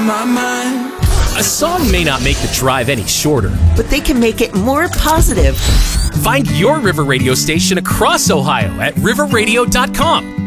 my mind. A song may not make the drive any shorter, but they can make it more positive. Find your River Radio station across Ohio at riverradio.com.